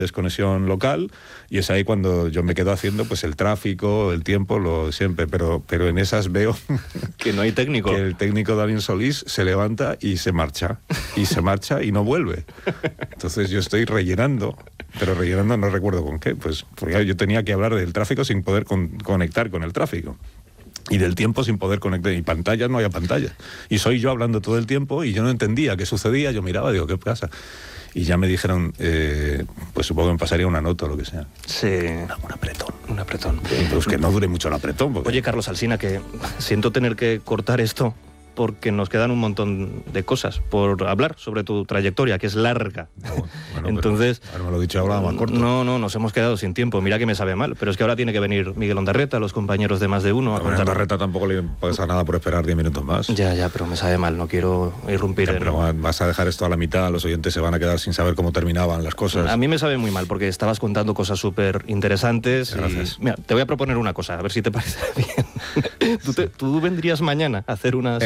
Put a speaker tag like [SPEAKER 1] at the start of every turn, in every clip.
[SPEAKER 1] desconexión local, y es ahí cuando yo me quedo haciendo pues el tráfico, el tiempo, lo siempre, pero en esas veo
[SPEAKER 2] que no hay técnico.
[SPEAKER 1] Que el técnico Daniel Solís se levanta y se marcha y no vuelve. Entonces yo estoy rellenando, pero rellenando no recuerdo con qué, pues porque yo tenía que hablar del tráfico sin poder conectar con el tráfico. Y del tiempo sin poder conectar, y pantallas no había pantallas. Y soy yo hablando todo el tiempo y yo no entendía qué sucedía, yo miraba, digo, ¿qué pasa? Y ya me dijeron, pues supongo que me pasaría una nota o lo que sea.
[SPEAKER 2] Sí.
[SPEAKER 1] Un apretón.
[SPEAKER 2] Un apretón.
[SPEAKER 1] Pues que no dure mucho el apretón. Porque...
[SPEAKER 2] Oye, Carlos Alsina, que siento tener que cortar esto porque nos quedan un montón de cosas por hablar sobre tu trayectoria, que es larga.
[SPEAKER 1] Bueno,
[SPEAKER 2] entonces,
[SPEAKER 1] ahora me lo he dicho, hablaba más corto.
[SPEAKER 2] No, nos hemos quedado sin tiempo. Mira que me sabe mal, pero es que ahora tiene que venir Miguel Ondarreta, los compañeros de Más de Uno.
[SPEAKER 1] A Ondarreta tampoco le pasa nada por esperar 10 minutos más.
[SPEAKER 2] Ya, pero me sabe mal, no quiero irrumpir.
[SPEAKER 1] Pero vas a dejar esto a la mitad, los oyentes se van a quedar sin saber cómo terminaban las cosas.
[SPEAKER 2] A mí me sabe muy mal, porque estabas contando cosas súper interesantes.
[SPEAKER 1] Gracias.
[SPEAKER 2] Mira, te voy a proponer una cosa, a ver si te parece bien. ¿Tú vendrías mañana a hacer una...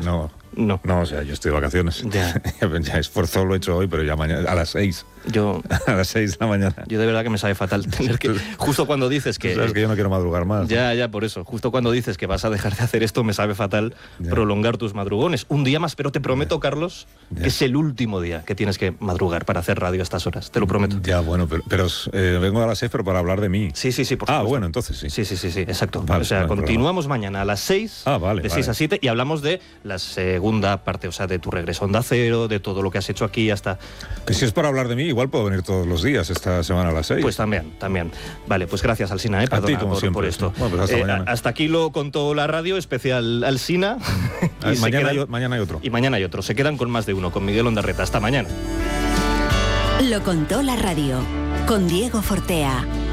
[SPEAKER 1] No, o sea, yo estoy de vacaciones.
[SPEAKER 2] Ya
[SPEAKER 1] esfuerzo lo he hecho hoy, pero ya mañana, a las 6. A las 6 de la mañana.
[SPEAKER 2] Yo de verdad que me sabe fatal tener que... Justo cuando dices que...
[SPEAKER 1] Sabes que yo no quiero madrugar más.
[SPEAKER 2] Ya, por eso. Justo cuando dices que vas a dejar de hacer esto, me sabe fatal prolongar tus madrugones. Un día más, pero te prometo, Carlos, que es el último día que tienes que madrugar para hacer radio a estas horas. Te lo prometo.
[SPEAKER 1] Ya, bueno, pero vengo a las 6, pero para hablar de mí.
[SPEAKER 2] Sí, por supuesto.
[SPEAKER 1] Bueno, entonces sí.
[SPEAKER 2] Sí, exacto.
[SPEAKER 1] Vale,
[SPEAKER 2] o sea, continuamos mañana a las 6, de 6 a 7, y hablamos de la segunda parte, o sea, de tu regreso a Onda Cero, de todo lo que has hecho aquí hasta...
[SPEAKER 1] Que si es para hablar de mí, igual puedo venir todos los días esta semana a las 6.
[SPEAKER 2] Pues también. Vale, pues gracias, Alsina, perdona por esto.
[SPEAKER 1] Bueno, pues hasta mañana.
[SPEAKER 2] Hasta aquí lo contó la radio, especial Alsina.
[SPEAKER 1] Mañana hay otro.
[SPEAKER 2] Y mañana hay otro. Se quedan con Más de Uno, con Miguel Ondarreta. Hasta mañana.
[SPEAKER 3] Lo contó la radio, con Diego Fortea.